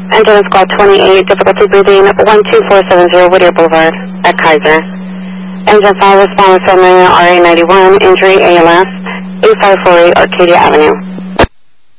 Engine Squad 28, difficulty breathing, 12470 Whittier Boulevard at Kaiser. Engine 5, respond with 7 RA91, injury ALS, 8548 Arcadia Avenue.